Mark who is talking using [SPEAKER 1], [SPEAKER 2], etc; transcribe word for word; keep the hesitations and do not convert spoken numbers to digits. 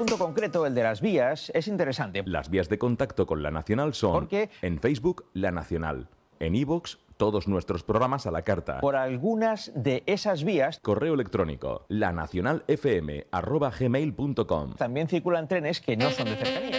[SPEAKER 1] punto concreto, el de las vías, es interesante.
[SPEAKER 2] Las vías de contacto con La Nacional son
[SPEAKER 1] Porque
[SPEAKER 2] en Facebook, La Nacional, en iVoox, todos nuestros programas a la carta.
[SPEAKER 1] Por algunas de esas vías
[SPEAKER 2] Correo electrónico, lanacionalfm arroba gmail punto com.
[SPEAKER 1] también circulan trenes que no son de cercanía.